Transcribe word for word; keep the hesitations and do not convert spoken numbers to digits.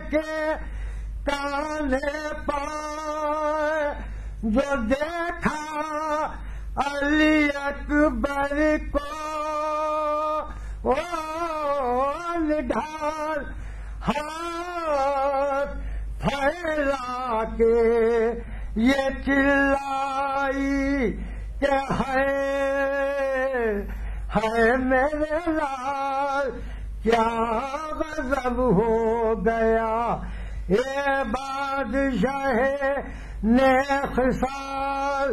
के काने पाए जो देखा अली अकबर को ओ निढाल हाथ फैला के ये चिल्लाई के है है मेरे लाल क्या गजब हो गया ये बादशाह ने खिसाल